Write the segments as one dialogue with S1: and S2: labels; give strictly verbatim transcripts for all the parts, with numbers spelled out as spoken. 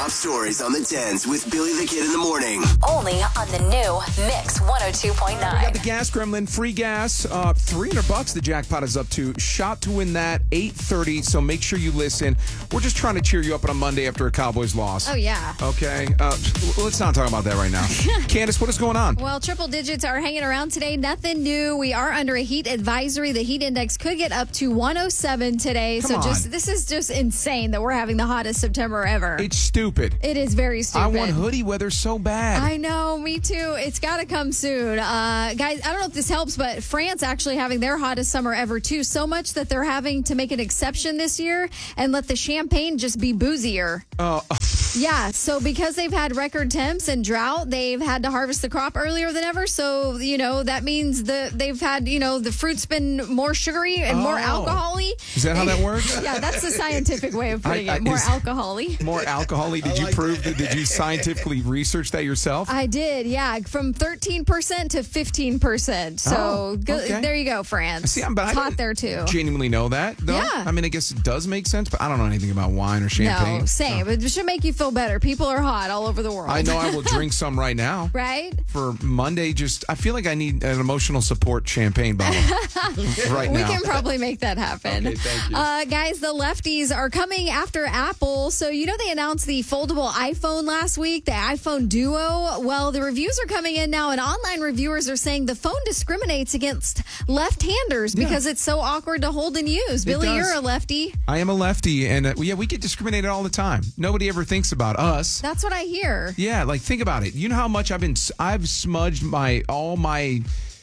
S1: Top stories on the tens with Billy the Kid in the morning.
S2: Only on the new Mix one oh two point nine.
S3: We got the gas gremlin, free gas, uh, three hundred bucks the jackpot is up to. Shot to win that, eight thirty, so make sure you listen. We're just trying to cheer you up on a Monday after a Cowboys loss.
S4: Oh, yeah.
S3: Okay, uh, let's not talk about that right now. Candace, what is going on?
S4: Well, triple digits are hanging around today. Nothing new. We are under a heat advisory. The heat index could get up to one oh seven today.
S3: Come
S4: so
S3: on.
S4: just this is just insane that we're having the hottest September ever.
S3: It's stupid.
S4: It is very stupid.
S3: I want hoodie weather so bad.
S4: I know, me too. It's got to come soon. Uh, guys, I don't know if this helps, but France actually having their hottest summer ever, too. So much that they're having to make an exception this year and let the champagne just be boozier.
S3: Oh,
S4: Yeah, so because they've had record temps and drought, they've had to harvest the crop earlier than ever. So, you know, that means the they've had, you know, the fruit's been more sugary and more
S3: Oh.
S4: alcohol-y.
S3: Is that how that works?
S4: Yeah, that's the scientific way of putting
S3: I- I-
S4: it. More
S3: is-
S4: alcohol-y.
S3: more alcohol-y? Did you prove that? Did you scientifically research that yourself?
S4: I did, yeah, from thirteen percent to fifteen percent. So
S3: Oh,
S4: go,
S3: okay.
S4: there you go, France.
S3: See, I'm- but I
S4: it's hot
S3: didn't
S4: there, too.
S3: Genuinely know that, though.
S4: Yeah.
S3: I mean, I guess it does make sense, but I don't know anything about wine or champagne.
S4: No, same. It should make you feel better. People are hot all over the world.
S3: I know I will drink some right now.
S4: Right?
S3: For Monday, just I feel like I need an emotional support champagne bottle right
S4: We
S3: now.
S4: can probably make that happen.
S3: Okay, thank you.
S4: Uh, guys, the lefties are coming after Apple. So, you know, they announced the foldable iPhone last week, the iPhone Duo. Well, the reviews are coming in now, and online reviewers are saying the phone discriminates against left-handers because it's so awkward to hold and use. Billy,
S3: does.
S4: you're a lefty.
S3: I am a lefty, and uh, yeah, we get discriminated all the time. Nobody ever thinks about us.
S4: That's what I hear.
S3: Yeah, like think about it. You know how much I've been I've smudged my all my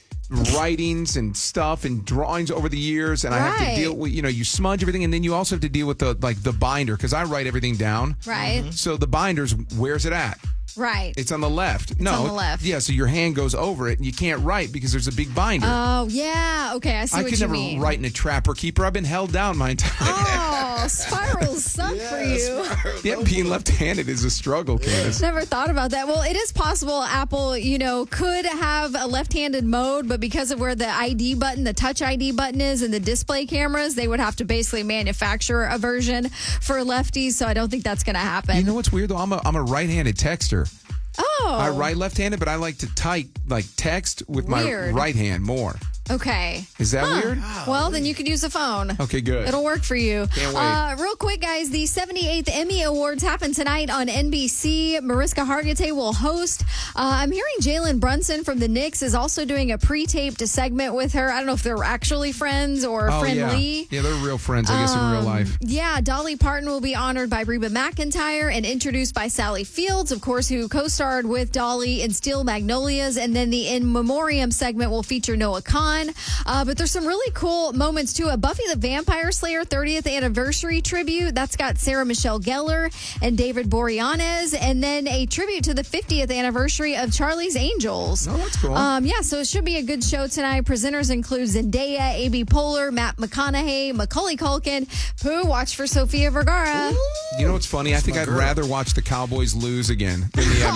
S3: writings and stuff and drawings over the years, and I have to
S4: Right.
S3: deal with, you know, you smudge everything, and then you also have to deal with the like the binder because I write everything down.
S4: Right?
S3: So the binder's, where's it at?
S4: Right.
S3: It's on the left. no,
S4: on the left.
S3: Yeah, so your hand goes over it, and you can't write because there's a big binder.
S4: Oh, yeah. Okay, I see
S3: I
S4: what
S3: could
S4: you
S3: never
S4: mean.
S3: write in a trapper keeper. I've been held down my entire
S4: Oh, spirals suck for you.
S3: Yeah, being left-handed is a struggle, Candace.
S4: Never thought about that. Well, it is possible Apple, you know, could have a left-handed mode, but because of where the I D button, the touch I D button is and the display cameras, they would have to basically manufacture a version for lefties. So I don't think that's going to happen.
S3: You know what's weird, though? I'm a, I'm a right-handed texter.
S4: oh,
S3: I write left-handed, but I like to type, like text with
S4: Weird.
S3: my right hand more.
S4: okay.
S3: Is that
S4: Huh.
S3: weird?
S4: Well, then you could use a phone.
S3: Okay, good.
S4: It'll work for you.
S3: Can't wait.
S4: Uh, real quick, guys, the seventy-eighth Emmy Awards happen tonight on N B C. Mariska Hargitay will host. Uh, I'm hearing Jalen Brunson from the Knicks is also doing a pre-taped segment with her. I don't know if they're actually friends or
S3: Oh,
S4: friendly.
S3: yeah. Yeah, they're real friends, I guess, in real life.
S4: Yeah, Dolly Parton will be honored by Reba McEntire and introduced by Sally Fields, of course, who co-starred with Dolly in Steel Magnolias. And then the In Memoriam segment will feature Noah Khan. Uh, but there's some really cool moments, too. A Buffy the Vampire Slayer thirtieth anniversary tribute. That's got Sarah Michelle Gellar and David Boreanaz. And then a tribute to the fiftieth anniversary of Charlie's Angels.
S3: Oh, that's cool.
S4: Um, yeah, so it should be a good show tonight. Presenters include Zendaya, A B Poehler, Matt McConaughey, Macaulay Culkin. Pooh, watch for Sofia Vergara.
S3: You know what's funny? I think I'd rather watch the Cowboys lose again than the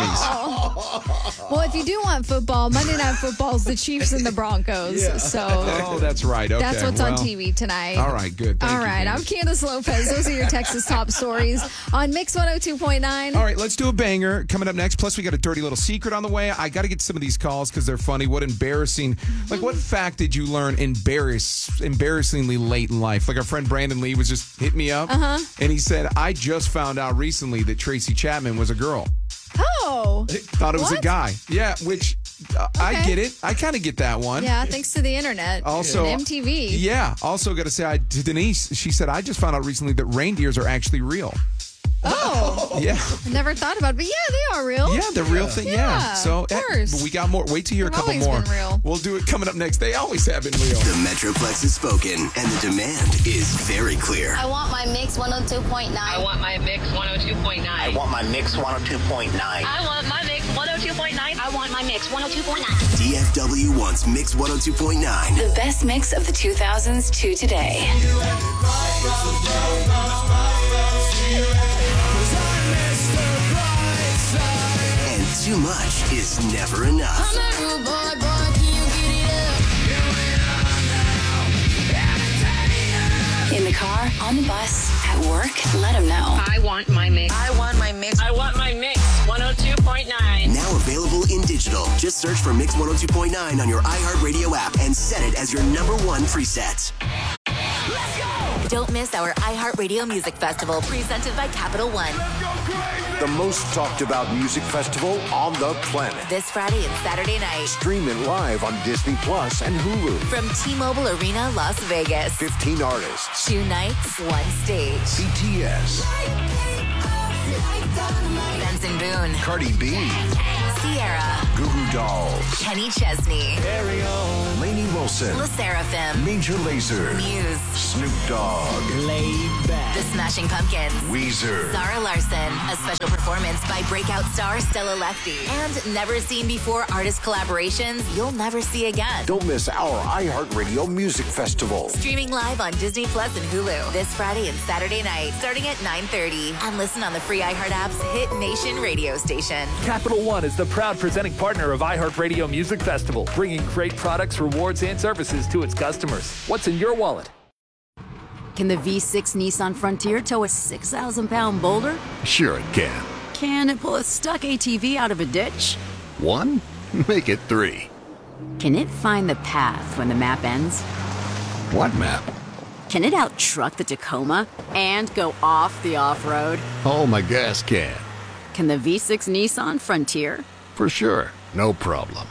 S3: Emmys.
S4: Well, if you do want football, Monday Night Football is the Chiefs and the Broncos. So
S3: Oh, that's right. Okay.
S4: that's what's on
S3: well,
S4: T V tonight.
S3: All right, good. Thank
S4: All
S3: you,
S4: right, I'm
S3: Candace.
S4: Candace Lopez. Those are your Texas top stories on Mix one oh two point nine.
S3: All right, let's do a banger coming up next. Plus, we got a dirty little secret on the way. I got to get some of these calls because they're funny. What embarrassing, like what fact did you learn embarrass, embarrassingly late in life? Like our friend Brandon Lee was just hitting me up, uh-huh. and he said, I just found out recently that Tracy Chapman was a girl.
S4: Oh.
S3: Thought it was a
S4: What?
S3: guy. Yeah, which uh, I
S4: Okay.
S3: get it. I kind of get that one.
S4: Yeah, thanks to the internet.
S3: Also,
S4: and M T V.
S3: Yeah. Also, got to say, I, to Denise, she said, I just found out recently that reindeers are actually real.
S4: Oh,
S3: Yeah.
S4: I never thought about it, but yeah, they are real.
S3: Yeah, the real thing. Yeah.
S4: Yeah,
S3: So,
S4: of
S3: eh,
S4: course.
S3: but we got more. Wait to hear a
S4: They've
S3: couple
S4: always
S3: more.
S4: been real.
S3: We'll do it coming up next. They always have been real.
S1: The Metroplex has spoken, and the demand is very clear.
S2: I want my Mix one oh two point nine.
S5: I want my Mix one oh two point nine.
S6: I want my Mix one oh two point nine.
S5: I want my Mix one oh two point nine. I want my Mix one oh two point nine.
S1: D F W wants Mix one oh two point nine.
S2: The best mix of the two thousands to today.
S1: And too much is never enough.
S2: In the car, on the bus, at work, let them know.
S5: I want my Mix.
S6: I want my Mix.
S5: I want
S1: Just search for Mix one oh two point nine on your iHeartRadio app and set it as your number one preset.
S2: Don't miss our iHeartRadio Music Festival presented by Capital One.
S7: The most talked about music festival on the planet.
S2: This Friday and Saturday night.
S7: Stream it live on Disney Plus and Hulu.
S2: From T-Mobile Arena, Las Vegas.
S7: fifteen artists.
S2: Two nights, one stage.
S7: B T S.
S2: Benson Boone.
S7: Cardi B.
S2: Sierra.
S7: Goo Goo Dolls.
S2: Kenny Chesney.
S7: Carry on. Lainey Wilson.
S2: La Seraphim.
S7: Major Lazer.
S2: Muse.
S7: Snoop Dogg.
S8: Laid Back.
S2: The Smashing Pumpkins.
S7: Weezer.
S2: Zara Larson. A special performance by breakout star Stella Lefty. And never seen before artist collaborations you'll never see again.
S7: Don't miss our iHeartRadio Music Festival.
S2: Streaming live on Disney Plus and Hulu this Friday and Saturday night, starting at nine thirty. And listen on the free iHeart app's Hit Nation radio station.
S9: Capital One is the proud presenting partner of iHeartRadio Music Festival, bringing great products, rewards, and services to its customers. What's in your wallet?
S10: Can the V six Nissan Frontier tow a six thousand pound boulder?
S11: Sure it can.
S10: Can it pull a stuck A T V out of a ditch?
S11: One? Make it three.
S10: Can it find the path when the map ends?
S11: What map?
S10: Can it out-truck the Tacoma and go off the off-road?
S11: Oh, my gas can.
S10: Can the V six Nissan Frontier?
S11: For sure. No problem.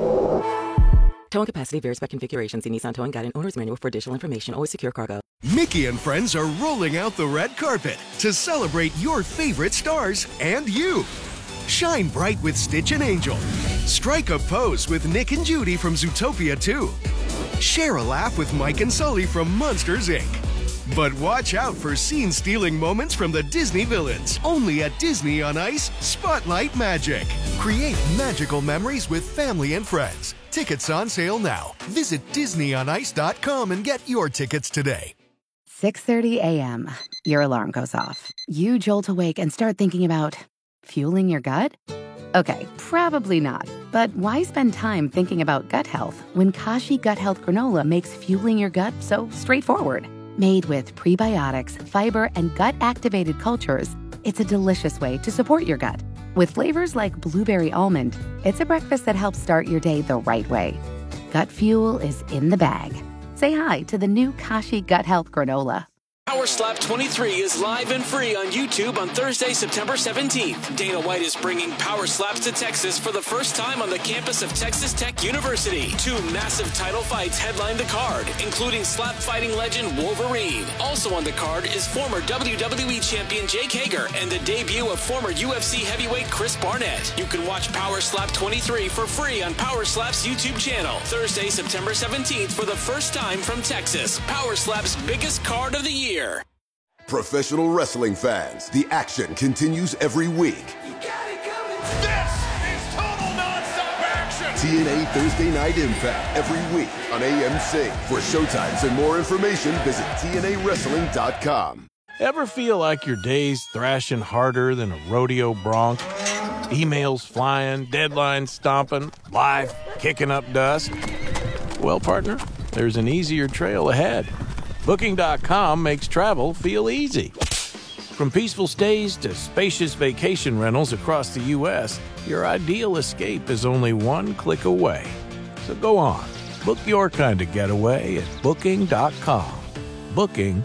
S12: Towing capacity varies by configuration. See Nissan Towing Guide and Owner's Manual for additional information. Always secure cargo.
S13: Mickey and friends are rolling out the red carpet to celebrate your favorite stars and you. Shine bright with Stitch and Angel. Strike a pose with Nick and Judy from Zootopia two. Share a laugh with Mike and Sully from Monsters, Incorporated. But watch out for scene-stealing moments from the Disney villains. Only at Disney on Ice Spotlight Magic. Create magical memories with family and friends. Tickets on sale now. Visit disney on ice dot com and get your tickets today.
S14: six thirty a.m. Your alarm goes off. You jolt awake and start thinking about fueling your gut? Okay, probably not. But why spend time thinking about gut health when Kashi Gut Health Granola makes fueling your gut so straightforward? Made with prebiotics, fiber, and gut-activated cultures, it's a delicious way to support your gut. With flavors like blueberry almond, it's a breakfast that helps start your day the right way. Gut fuel is in the bag. Say hi to the new Kashi Gut Health Granola.
S15: Power Slap twenty-three is live and free on YouTube on Thursday, September seventeenth. Dana White is bringing Power Slaps to Texas for the first time on the campus of Texas Tech University. Two massive title fights headline the card, including slap fighting legend Wolverine. Also on the card is former W W E champion Jake Hager and the debut of former U F C heavyweight Chris Barnett. You can watch Power Slap twenty-three for free on Power Slap's YouTube channel. Thursday, September seventeenth for the first time from Texas. Power Slap's biggest card of the year.
S16: Professional wrestling fans, the action continues every week.
S17: You got it coming. This is total nonstop action.
S16: T N A Thursday Night Impact every week on A M C. For showtimes and more information, visit T N A wrestling dot com.
S18: Ever feel like your day's thrashing harder than a rodeo bronc? Emails flying, deadlines stomping, life kicking up dust? Well, partner, there's an easier trail ahead. Booking dot com makes travel feel easy. From peaceful stays to spacious vacation rentals across the U S, your ideal escape is only one click away. So go on, book your kind of getaway at Booking dot com. Booking.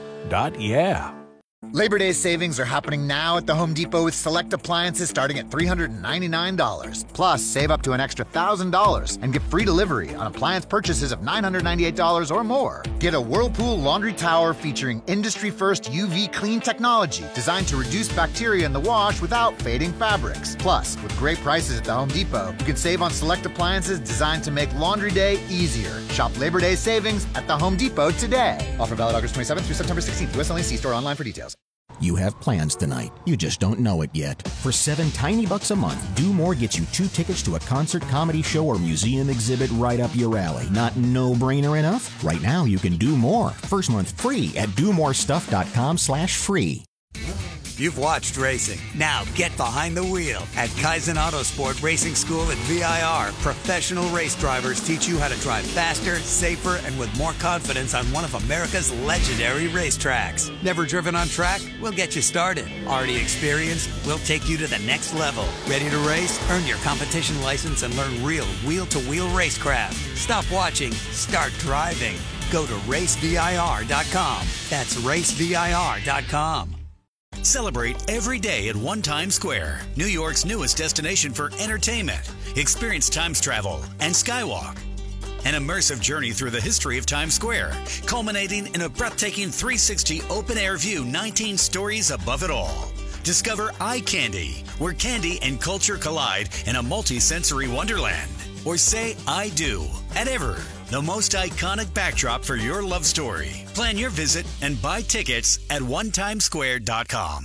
S18: Yeah.
S19: Labor Day savings are happening now at the Home Depot with select appliances starting at three hundred ninety-nine dollars. Plus, save up to an extra one thousand dollars and get free delivery on appliance purchases of nine hundred ninety-eight dollars or more. Get a Whirlpool laundry tower featuring industry-first U V clean technology designed to reduce bacteria in the wash without fading fabrics. Plus, with great prices at the Home Depot, you can save on select appliances designed to make laundry day easier. Shop Labor Day savings at the Home Depot today. Offer valid August twenty-seventh through September sixteenth. U S only. See store online for details.
S20: You have plans tonight. You just don't know it yet. For seven tiny bucks a month, Do More gets you two tickets to a concert, comedy show, or museum exhibit right up your alley. Not no-brainer enough? Right now, you can do more. First month free at do more stuff dot com slash free.
S8: You've watched racing. Now get behind the wheel. At Kaizen Autosport Racing School at V I R, professional race drivers teach you how to drive faster, safer, and with more confidence on one of America's legendary racetracks. Never driven on track? We'll get you started. Already experienced? We'll take you to the next level. Ready to race? Earn your competition license and learn real wheel-to-wheel racecraft. Stop watching. Start driving. Go to race V I R dot com. That's race V I R dot com.
S21: Celebrate every day at One Times Square, New York's newest destination for entertainment. Experience Times travel and Skywalk. An immersive journey through the history of Times Square, culminating in a breathtaking three sixty open-air view, nineteen stories above it all. Discover Eye Candy, where candy and culture collide in a multi-sensory wonderland. Or say I do at Ever, the most iconic backdrop for your love story. Plan your visit and buy tickets at one times square dot com.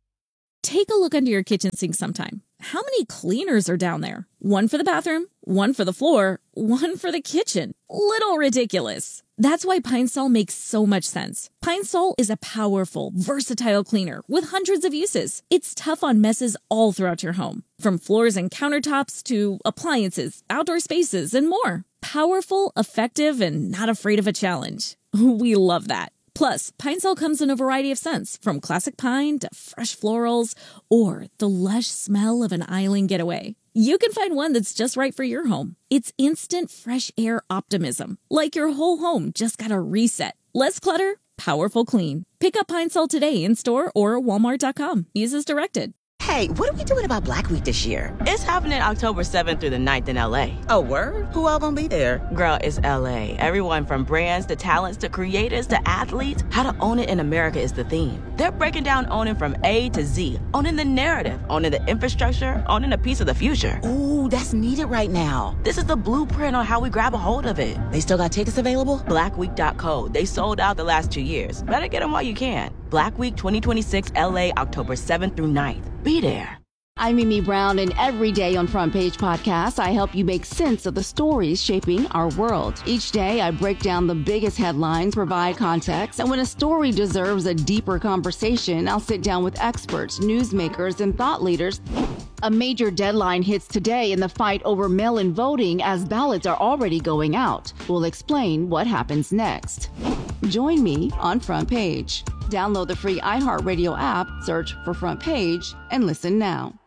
S22: Take a look under your kitchen sink sometime. How many cleaners are down there? One for the bathroom, one for the floor, one for the kitchen. Little ridiculous. That's why Pine Sol makes so much sense. Pine Sol is a powerful, versatile cleaner with hundreds of uses. It's tough on messes all throughout your home, from floors and countertops to appliances, outdoor spaces, and more. Powerful, effective, and not afraid of a challenge. We love that. Plus, Pine Sol comes in a variety of scents, from classic pine to fresh florals or the lush smell of an island getaway. You can find one that's just right for your home. It's instant fresh air optimism, like your whole home just got a reset. Less clutter, powerful clean. Pick up Pine Sol today in store or walmart dot com. Use as directed.
S23: Hey, what are we doing about Black Week this year?
S12: It's happening October seventh through the ninth in L A.
S23: Oh, word? Who all gonna be there?
S12: Girl, it's L A. Everyone from brands to talents to creators to athletes. How to own it in America is the theme. They're breaking down owning from A to Z. Owning the narrative, owning the infrastructure, owning a piece of the future.
S23: Ooh, that's needed right now.
S12: This is the blueprint on how we grab a hold of it.
S23: They still got tickets available?
S12: black week dot co. They sold out the last two years. Better get them while you can. Black Week twenty twenty-six L A, October seventh through ninth. Be there.
S10: I'm Mimi Brown, and every day on Front Page Podcast, I help you make sense of the stories shaping our world. Each day, I break down the biggest headlines, provide context, and when a story deserves a deeper conversation, I'll sit down with experts, newsmakers, and thought leaders. A major deadline hits today in the fight over mail-in voting as ballots are already going out. We'll explain what happens next. Join me on Front Page. Download the free iHeartRadio app, search for Front Page, and listen now.